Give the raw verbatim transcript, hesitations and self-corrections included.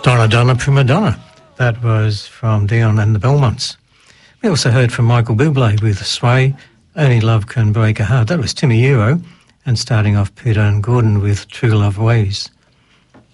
Donna Donna Prima Donna. That was from Dion and the Belmonts. We also heard from Michael Bublé with Sway, Only Love Can Break a Heart. That was Timmy Euro. And starting off, Peter and Gordon with True Love Ways.